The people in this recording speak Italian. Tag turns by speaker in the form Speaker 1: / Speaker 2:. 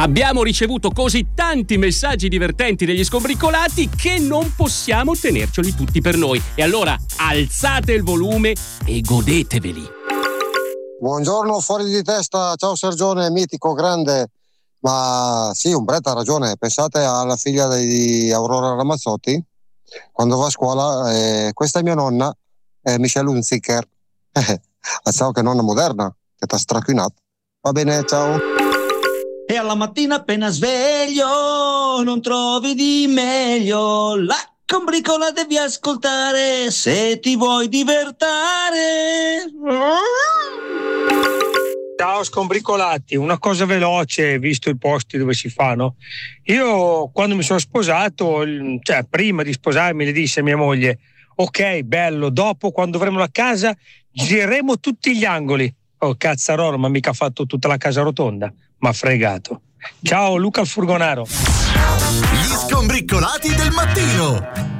Speaker 1: Abbiamo ricevuto così tanti messaggi divertenti degli scobricolati che non possiamo tenerceli tutti per noi. E allora alzate il volume e godeteveli.
Speaker 2: Buongiorno fuori di testa, ciao Sergione, mitico, grande. Ma sì, Umberto ha ragione, pensate alla figlia di Aurora Ramazzotti, quando va a scuola, questa è mia nonna, Michelle Hunziker. Ciao, che nonna moderna, che t'ha stracchinato. Va bene, ciao.
Speaker 3: E alla mattina appena sveglio non trovi di meglio, la combricola devi ascoltare se ti vuoi divertire.
Speaker 4: Ciao scombricolati, una cosa veloce visto i posti dove si fanno. Io quando mi sono sposato, cioè prima di sposarmi, le disse a mia moglie: ok, bello, dopo quando avremo la casa gireremo tutti gli angoli. Oh cazzarolo, ma mica ha fatto tutta la casa rotonda, m'ha fregato. Ciao Luca il Furgonaro.
Speaker 5: Gli scombrincolati del mattino.